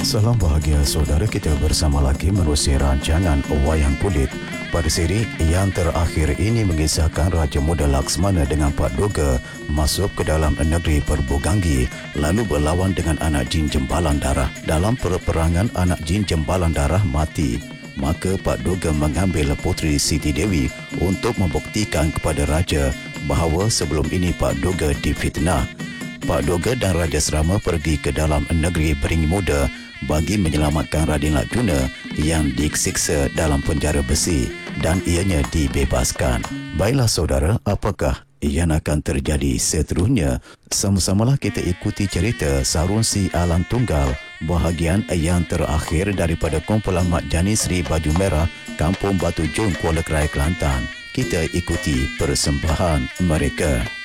Salam bahagia saudara, kita bersama lagi menerusi rancangan Wayang Kulit. Pada siri yang terakhir ini mengisahkan Raja Muda Laksmana dengan Pak Doga masuk ke dalam negeri Perbuganggi lalu berlawan dengan anak jin Jembalan Darah. Dalam peperangan, anak jin Jembalan Darah mati. Maka Pak Doga mengambil puteri Siti Dewi untuk membuktikan kepada Raja bahawa sebelum ini Pak Doga difitnah. Pak Doga dan Raja Serama pergi ke dalam negeri Peringgi Muda bagi menyelamatkan Raden Lakjuna yang disiksa dalam penjara besi dan ianya dibebaskan. Baiklah saudara, apakah yang akan terjadi seterusnya? Sama-samalah kita ikuti cerita Sarun Si Alang Tunggal bahagian yang terakhir daripada kumpulan Mat Jani Seri Baju Merah, Kampung Batu Jong, Kuala Krai, Kelantan. Kita ikuti persembahan mereka.